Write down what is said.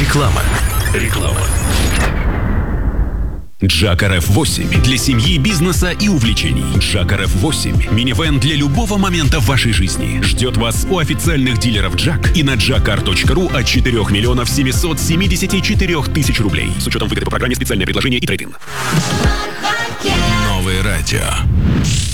Реклама. Джак RF8 для семьи, бизнеса и увлечений. Джак RF8 – минивэн для любого момента в вашей жизни. Ждет вас у официальных дилеров Джак и на jackcar.ru от 4 миллионов 774 тысяч рублей. С учетом выгоды по программе «Специальное предложение» и трейд-ин. Новое радио.